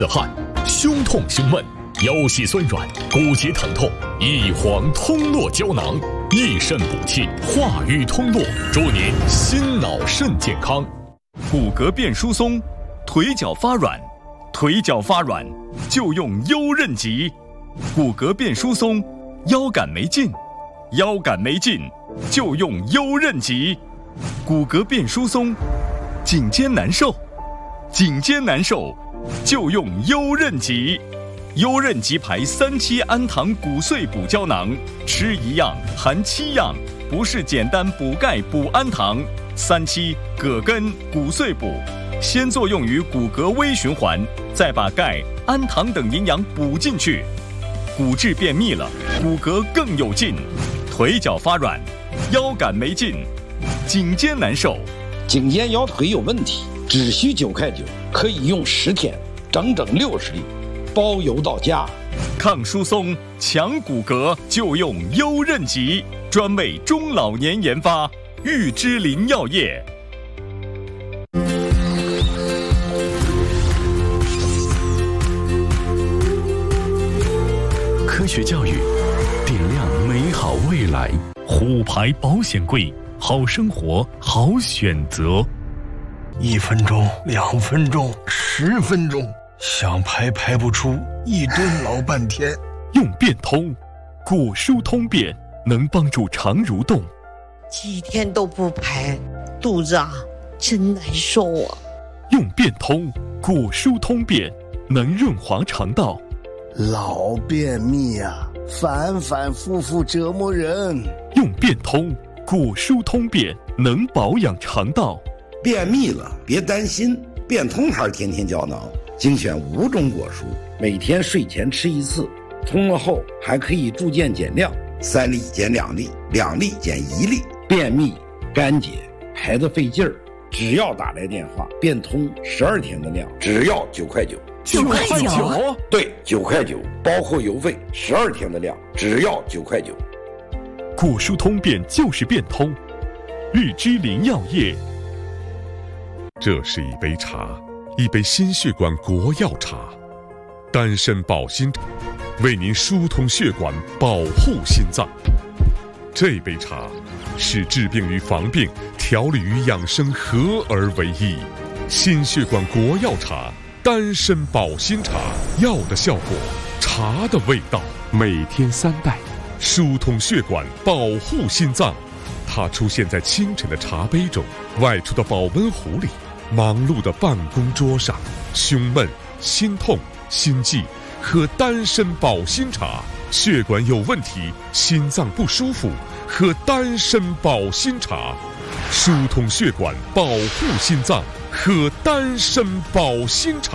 的汗，胸痛胸闷，腰膝酸软，骨节疼痛，益黄通络胶囊，益肾补气，化瘀通络，祝您心脑肾健康。 骨骼变疏松，腿脚发软，腿脚发软就用优韧极。骨骼变疏松，腰杆没劲，腰杆没劲就用优韧极。骨骼变疏松，颈肩难受，颈肩难受就用优韧极。优韧极牌3期氨糖骨碎补胶囊，吃一样含7样，不是简单补钙补氨糖。3期葛根骨碎补，先作用于骨骼微循环，再把钙、氨糖等营养补进去，骨质变密了，骨骼更有劲。腿脚发软，腰杆没劲，颈肩难受， 颈肩腰腿有问题，只需9块9，可以用10天，整整60粒，包邮到家。 抗疏松、强骨骼就用优韧极，专为中老年研发，玉芝林药业。 科学教育，点亮美好未来。虎牌保险柜，好生活，好选择。 1分钟、2分钟、10分钟，想排不出，一蹲老半天。 用变通，骨疏通便，能帮助肠蠕动。 几天都不排，肚子真难受啊。 用变通，骨疏通便，能润滑肠道。 老便秘反反复复折磨人。 用变通，骨疏通便，能保养肠道。 便秘了别担心，变通牌天天胶囊精选5种果蔬，每天睡前吃1次，通了后还可以助健减量，3粒减2粒，2粒减1粒。便秘、干结、排得费劲儿，只要打来电话，变通12天的量，只要9块9。 9块9？ 对，9块9，包括邮费，12天的量，只要9块9。 骨疏通便就是变通，玉芝林药业。 这是一杯茶，一杯心血管国药茶，丹参保心茶，为您疏通血管，保护心脏。这杯茶是治病与防病、调理与养生合而为一。心血管国药茶，丹参保心茶，药的效果，茶的味道。每天3袋，疏通血管，保护心脏。它出现在清晨的茶杯中，外出的保温壶里，忙碌的办公桌上。胸闷、心痛、心悸，喝丹参保心茶。血管有问题，心脏不舒服，喝丹参保心茶。疏通血管，保护心脏，喝丹参保心茶。